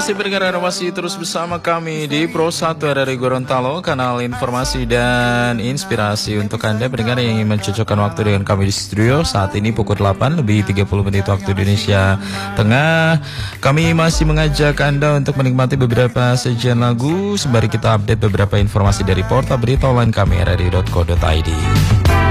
kasih pendengar, masih terus bersama kami di Pro 1 dari Gorontalo, kanal informasi dan inspirasi untuk Anda pendengar yang ingin mencocokkan waktu dengan kami di studio. Saat ini pukul 8 lebih 30 menit waktu Indonesia Tengah. Kami masih mengajak Anda untuk menikmati beberapa sajian lagu sembari kita update beberapa informasi dari portal berita online kami radio.co.id.